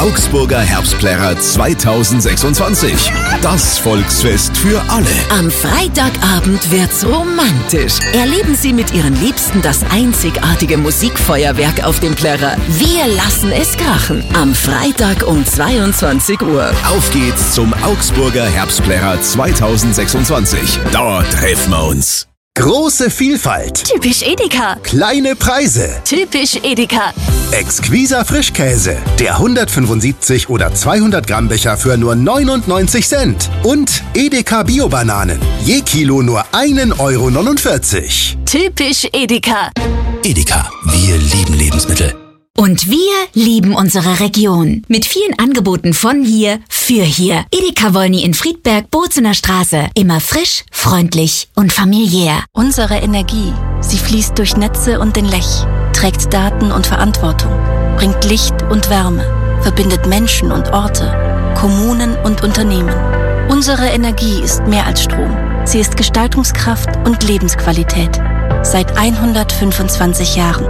Augsburger Herbstplärrer 2026. Das Volksfest für alle. Am Freitagabend wird's romantisch. Erleben Sie mit Ihren Liebsten das einzigartige Musikfeuerwerk auf dem Plärrer. Wir lassen es krachen. Am Freitag um 22 Uhr. Auf geht's zum Augsburger Herbstplärrer 2026. Dort treffen wir uns. Große Vielfalt. Typisch Edeka. Kleine Preise. Typisch Edeka. Exquiser Frischkäse. Der 175 oder 200 Gramm Becher für nur 99 Cent. Und Edeka Bio-Bananen. Je Kilo nur 1,49 €. Typisch Edeka. Edeka, wir lieben Lebensmittel. Und wir lieben unsere Region. Mit vielen Angeboten von hier für hier. Edeka Wolny in Friedberg, Bozener Straße. Immer frisch, freundlich und familiär. Unsere Energie, sie fließt durch Netze und den Lech, trägt Daten und Verantwortung, bringt Licht und Wärme, verbindet Menschen und Orte, Kommunen und Unternehmen. Unsere Energie ist mehr als Strom. Sie ist Gestaltungskraft und Lebensqualität. Seit 125 Jahren.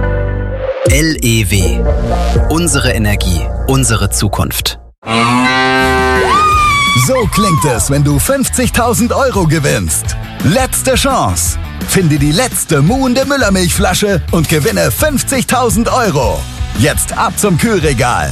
LEW. Unsere Energie, unsere Zukunft. So klingt es, wenn du 50.000 € gewinnst. Letzte Chance. Finde die letzte muhende Müllermilchflasche und gewinne 50.000 €. Jetzt ab zum Kühlregal.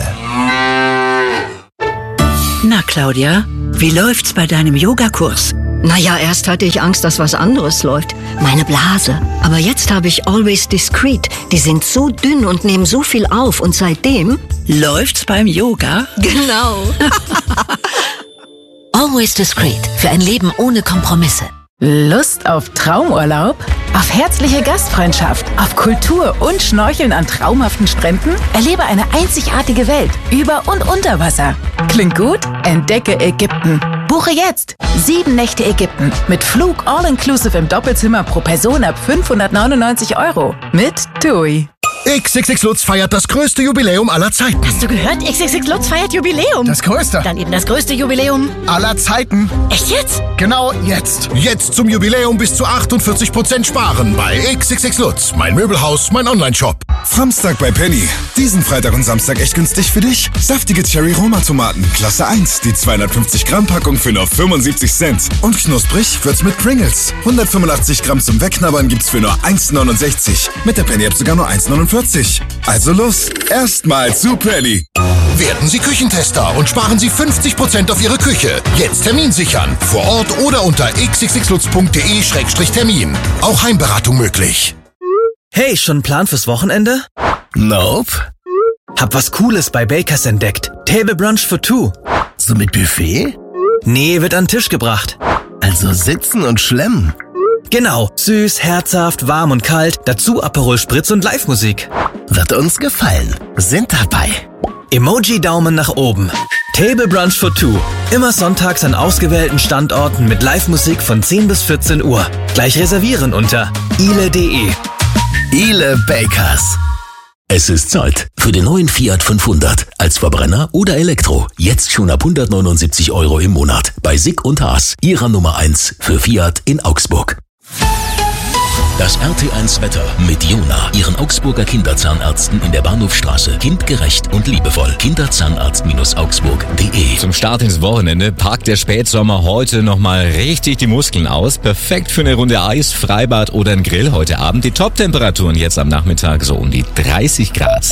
Na, Claudia, wie läuft's bei deinem Yogakurs? Naja, erst hatte ich Angst, dass was anderes läuft. Meine Blase. Aber jetzt habe ich Always Discreet. Die sind so dünn und nehmen so viel auf. Und seitdem... Läuft's beim Yoga? Genau. Always Discreet. Für ein Leben ohne Kompromisse. Lust auf Traumurlaub? Auf herzliche Gastfreundschaft? Auf Kultur und Schnorcheln an traumhaften Stränden? Erlebe eine einzigartige Welt über und unter Wasser. Klingt gut? Entdecke Ägypten. Buche jetzt 7 Nächte Ägypten mit Flug all-inclusive im Doppelzimmer pro Person ab 599 € mit TUI. XXX Lutz feiert das größte Jubiläum aller Zeiten. Hast du gehört? XXX Lutz feiert Jubiläum. Das größte. Dann eben das größte Jubiläum Aller Zeiten. Echt jetzt? Genau jetzt. Jetzt zum Jubiläum bis zu 48% sparen bei XXX Lutz. Mein Möbelhaus, mein Onlineshop. Samstag bei Penny. Diesen Freitag und Samstag echt günstig für dich. Saftige Cherry-Roma-Tomaten, Klasse 1. Die 250 Gramm Packung für nur 75 Cent. Und knusprig wird's mit Pringles. 185 Gramm zum Wegknabbern gibt's für nur 1,69. Mit der Penny-App sogar nur 1,49. Also los, erstmal zu Penny. Werden Sie Küchentester und sparen Sie 50% auf Ihre Küche. Jetzt Termin sichern. Vor Ort oder unter xxxlutz.de/termin. Auch Heimberatung möglich. Hey, schon ein Plan fürs Wochenende? Nope. Hab was Cooles bei Bakers entdeckt. Table Brunch for two. So mit Buffet? Nee, wird an den Tisch gebracht. Also sitzen und schlemmen. Genau, süß, herzhaft, warm und kalt, dazu Aperol Spritz und Live-Musik. Wird uns gefallen. Sind dabei. Emoji-Daumen nach oben. Table Brunch for two. Immer sonntags an ausgewählten Standorten mit Live-Musik von 10 bis 14 Uhr. Gleich reservieren unter ile.de. Ile Bakers. Es ist Zeit für den neuen Fiat 500 als Verbrenner oder Elektro. Jetzt schon ab 179 € im Monat bei Sick und Haas, Ihrer Nummer 1 für Fiat in Augsburg. Das RT1 Wetter mit Jona, Ihren Augsburger Kinderzahnärzten in der Bahnhofstraße. Kindgerecht und liebevoll. Kinderzahnarzt-augsburg.de. Zum Start ins Wochenende packt der Spätsommer heute nochmal richtig die Muskeln aus. Perfekt für eine Runde Eis, Freibad oder einen Grill heute Abend. Die Top-Temperaturen jetzt am Nachmittag so um die 30 Grad.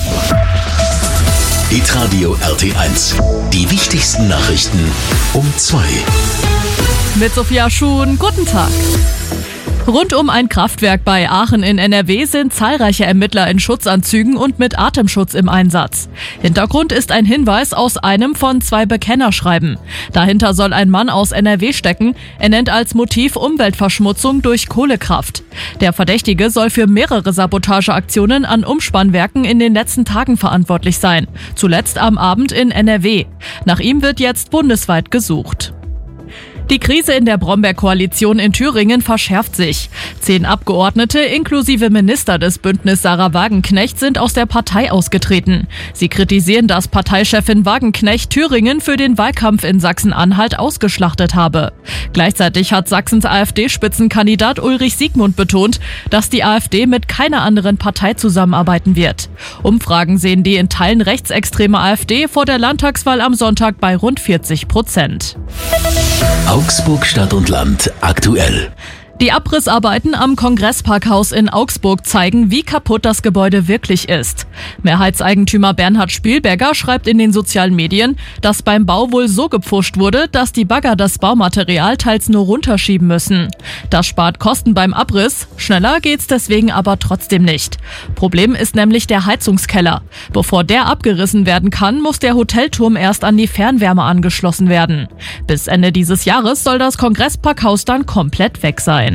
Hitradio RT1. Die wichtigsten Nachrichten um 2. Mit Sophia Schuhn, guten Tag. Rund um ein Kraftwerk bei Aachen in NRW sind zahlreiche Ermittler in Schutzanzügen und mit Atemschutz im Einsatz. Hintergrund ist ein Hinweis aus einem von 2 Bekennerschreiben. Dahinter soll ein Mann aus NRW stecken. Er nennt als Motiv Umweltverschmutzung durch Kohlekraft. Der Verdächtige soll für mehrere Sabotageaktionen an Umspannwerken in den letzten Tagen verantwortlich sein. Zuletzt am Abend in NRW. Nach ihm wird jetzt bundesweit gesucht. Die Krise in der Brombeer-Koalition in Thüringen verschärft sich. 10 Abgeordnete inklusive Minister des Bündnis Sarah Wagenknecht sind aus der Partei ausgetreten. Sie kritisieren, dass Parteichefin Wagenknecht Thüringen für den Wahlkampf in Sachsen-Anhalt ausgeschlachtet habe. Gleichzeitig hat Sachsens AfD-Spitzenkandidat Ulrich Siegmund betont, dass die AfD mit keiner anderen Partei zusammenarbeiten wird. Umfragen sehen die in Teilen rechtsextreme AfD vor der Landtagswahl am Sonntag bei rund 40%. Augsburg Stadt und Land aktuell. Die Abrissarbeiten am Kongressparkhaus in Augsburg zeigen, wie kaputt das Gebäude wirklich ist. Mehrheitseigentümer Bernhard Spielberger schreibt in den sozialen Medien, dass beim Bau wohl so gepfuscht wurde, dass die Bagger das Baumaterial teils nur runterschieben müssen. Das spart Kosten beim Abriss, schneller geht's deswegen aber trotzdem nicht. Problem ist nämlich der Heizungskeller. Bevor der abgerissen werden kann, muss der Hotelturm erst an die Fernwärme angeschlossen werden. Bis Ende dieses Jahres soll das Kongressparkhaus dann komplett weg sein.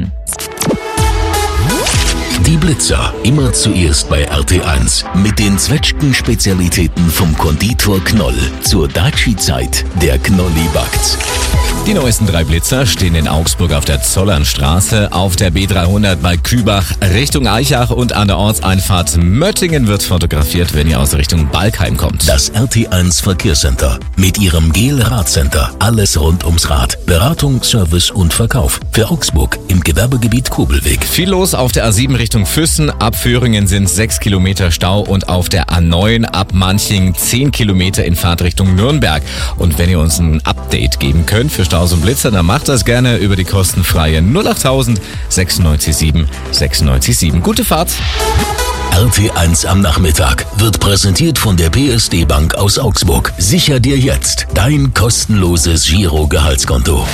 Die Blitzer, immer zuerst bei RT1 mit den Zwetschgen-Spezialitäten vom Konditor Knoll. Zur Daci-Zeit, der Knolli backt's. Die neuesten 3 Blitzer stehen in Augsburg auf der Zollernstraße, auf der B300 bei Kübach Richtung Aichach und an der Ortseinfahrt Möttingen wird fotografiert, wenn ihr aus Richtung Balkheim kommt. Das RT1 Verkehrscenter mit ihrem GEL-Radcenter. Alles rund ums Rad. Beratung, Service und Verkauf. Für Augsburg im Gewerbegebiet Kobelweg. Viel los auf der A7 Richtung Füssen. Ab Föhringen sind 6 Kilometer Stau und auf der A9 ab Manching 10 Kilometer in Fahrtrichtung Nürnberg. Und wenn ihr uns ein Update geben könnt für Staus und Blitzer, dann macht das gerne über die kostenfreie 08000 967 967. Gute Fahrt! RT1 am Nachmittag wird präsentiert von der PSD Bank aus Augsburg. Sicher dir jetzt dein kostenloses Giro-Gehaltskonto.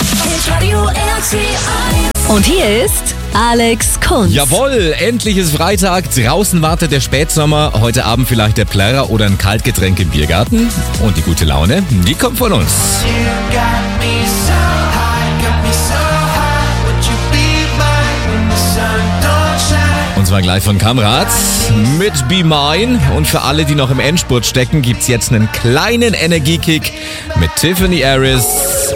Und hier ist Alex Kunz. Jawohl, endlich ist Freitag. Draußen wartet der Spätsommer. Heute Abend vielleicht der Plärrer oder ein Kaltgetränk im Biergarten. Und die gute Laune, die kommt von uns. Und zwar gleich von Kamerads mit Be Mine. Und für alle, die noch im Endspurt stecken, gibt's jetzt einen kleinen Energiekick mit Tiffany Harris